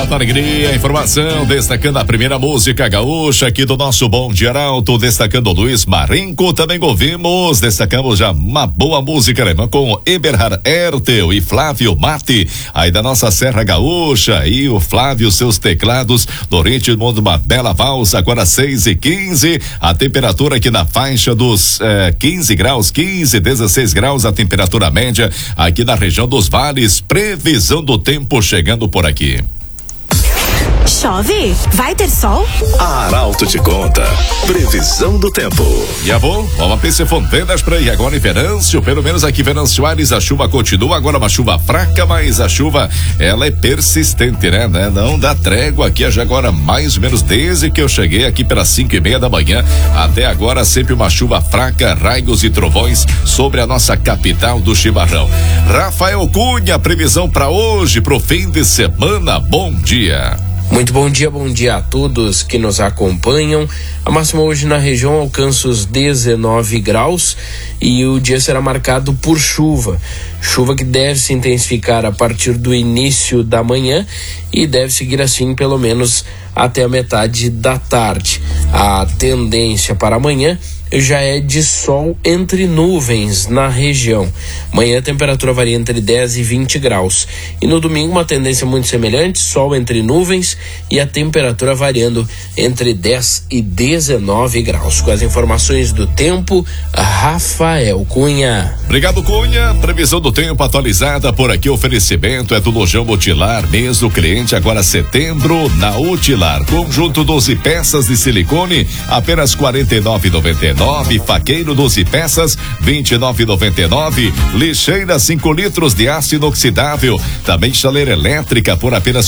Alta alegria, informação, destacando a primeira música gaúcha aqui do nosso Bom Dia Arauto, destacando Luiz Marenco, também destacamos já uma boa música alemã com Eberhard Ertel e Flávio Mate, aí da nossa Serra Gaúcha, e o Flávio, seus teclados, no ritmo de uma bela valsa, agora 6:15, a temperatura aqui na faixa dos 15 graus, 15, 16 graus, a temperatura média aqui na região dos vales, previsão do tempo chegando por aqui. Chove? Vai ter sol? A Arauto te conta. Previsão do tempo. E a bom, vamos pensar Fontenas para ir agora em Venâncio, pelo menos aqui em Venâncio Aires, a chuva continua, agora uma chuva fraca, mas a chuva, ela é persistente, né? Não dá trégua aqui, já agora mais ou menos desde que eu cheguei aqui pelas 5:30 da manhã, até agora sempre uma chuva fraca, raios e trovões sobre a nossa capital do chimarrão. Rafael Cunha, previsão para hoje, pro fim de semana, bom dia. Muito bom dia a todos que nos acompanham. A máxima hoje na região alcança os 19 graus e o dia será marcado por chuva. Chuva que deve se intensificar a partir do início da manhã e deve seguir assim pelo menos até a metade da tarde. A tendência para amanhã já é de sol entre nuvens na região. Amanhã a temperatura varia entre 10 e 20 graus. E no domingo uma tendência muito semelhante, sol entre nuvens e a temperatura variando entre 10 e 19 graus. Com as informações do tempo, Rafael Cunha. Obrigado, Cunha. Previsão do tempo atualizada por aqui. Oferecimento é do Lojão Utilar, mês do cliente agora setembro na Utilar. Conjunto 12 peças de silicone, apenas R$ 49,99. Faqueiro 12 peças, R$ 29,99. Lixeira 5 litros de aço inoxidável. Também chaleira elétrica por apenas R$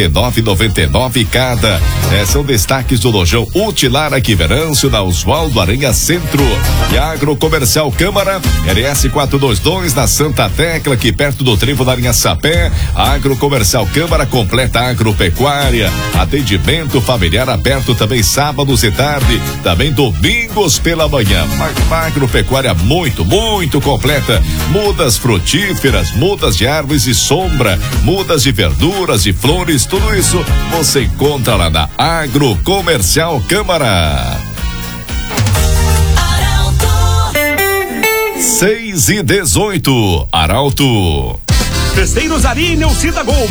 49,99 cada. São destaques do Lojão Utilar aqui em Venâncio, na Oswaldo Aranha Centro. E Agrocomercial Câmara, RS 422 na Santa Tecla, aqui perto do trevo da linha Sapé. Agrocomercial Câmara completa agropecuária. Atendimento familiar aberto também sábados e tarde, também domingos pela manhã. Uma agropecuária muito completa. Mudas frutíferas, mudas de árvores e sombra, mudas de verduras e flores, tudo isso você encontra lá na Agrocomercial Câmara. 6:18, Arauto. Festeiros Arinho Cida Gol.